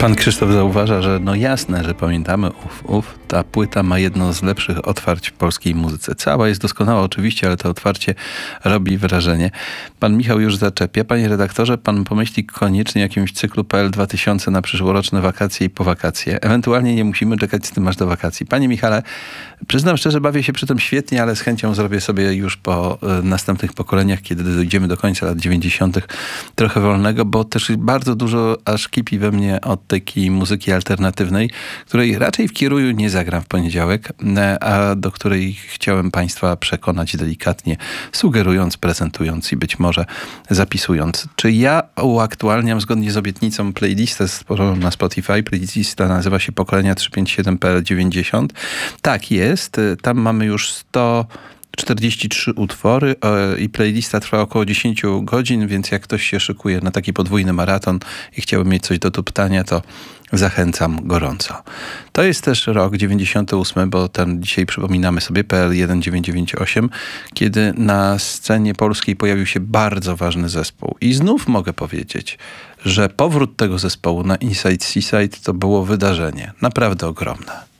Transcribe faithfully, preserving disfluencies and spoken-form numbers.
Pan Krzysztof zauważa, że no jasne, że pamiętamy ów, ów. Ta płyta ma jedno z lepszych otwarć w polskiej muzyce. Cała jest doskonała oczywiście, ale to otwarcie robi wrażenie. Pan Michał już zaczepia. Panie redaktorze, pan pomyśli koniecznie o jakimś cyklu P L dwa tysiące na przyszłoroczne wakacje i po wakacje. Ewentualnie nie musimy czekać z tym aż do wakacji. Panie Michale, przyznam szczerze, bawię się przy tym świetnie, ale z chęcią zrobię sobie już po y, następnych pokoleniach, kiedy dojdziemy do końca lat dziewięćdziesiątych trochę wolnego, bo też bardzo dużo aż kipi we mnie od takiej muzyki alternatywnej, której raczej w kieruju nie zagram w poniedziałek, a do której chciałem państwa przekonać delikatnie, sugerując, prezentując i być może zapisując. Czy ja uaktualniam zgodnie z obietnicą playlistę stworzoną na Spotify? Playlista nazywa się Pokolenia trzysta pięćdziesiąt siedem P L dziewięćdziesiąt. Tak jest. Tam mamy już sto czterdzieści trzy utwory i playlista trwa około dziesięć godzin, więc jak ktoś się szykuje na taki podwójny maraton i chciałby mieć coś do tuptania, to zachęcam gorąco. To jest też rok dziewięćdziesiąty ósmy, bo ten dzisiaj przypominamy sobie P L tysiąc dziewięćset dziewięćdziesiąt osiem, kiedy na scenie polskiej pojawił się bardzo ważny zespół. I znów mogę powiedzieć, że powrót tego zespołu na Inside Seaside to było wydarzenie naprawdę ogromne.